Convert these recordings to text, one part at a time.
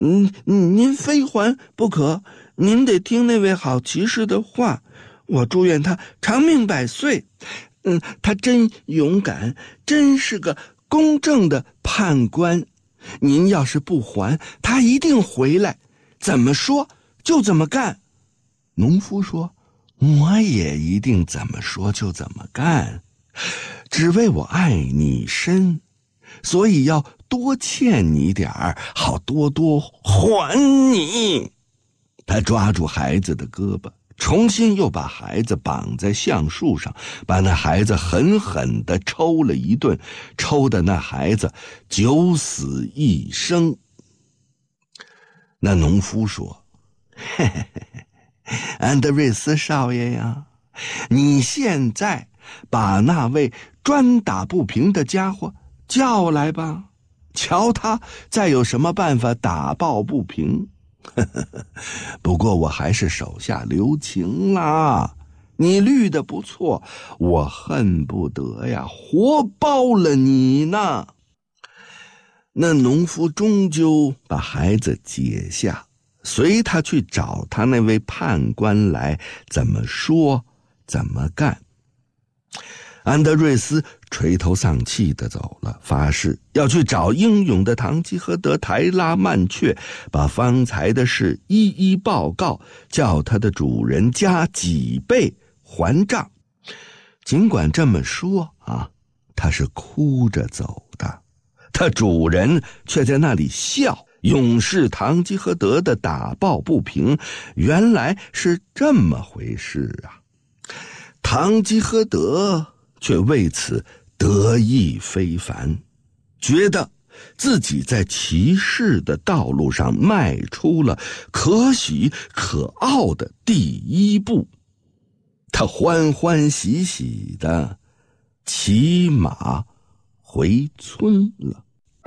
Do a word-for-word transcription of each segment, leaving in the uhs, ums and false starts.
嗯，您非还不可，您得听那位好骑士的话，我祝愿他长命百岁。嗯，他真勇敢，真是个公正的判官。您要是不还，他一定回来，怎么说就怎么干。农夫说，我也一定怎么说就怎么干，只为我爱你深，所以要多欠你点儿，好多多还你。他抓住孩子的胳膊，重新又把孩子绑在橡树上，把那孩子狠狠地抽了一顿，抽的那孩子九死一生。那农夫说，嘿嘿嘿，安德瑞斯少爷呀，你现在把那位专打不平的家伙叫来吧，瞧他再有什么办法打抱不平。不过我还是手下留情啦，你绿的不错，我恨不得呀活包了你呢。那农夫终究把孩子解下，随他去找他那位判官来，怎么说怎么干。安德瑞斯垂头丧气地走了，发誓要去找英勇的堂吉诃德台拉曼却，把方才的事一一报告，叫他的主人加几倍还账。尽管这么说啊，他是哭着走的，他主人却在那里笑。勇士堂吉诃德的打抱不平，原来是这么回事啊！堂吉诃德却为此得意非凡，觉得自己在骑士的道路上迈出了可喜可傲的第一步。他欢欢喜喜地骑马回村了。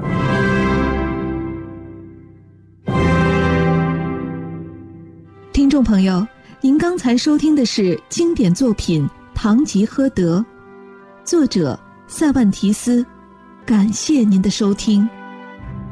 听众朋友，您刚才收听的是经典作品《堂吉诃德》，作者塞万提斯。感谢您的收听。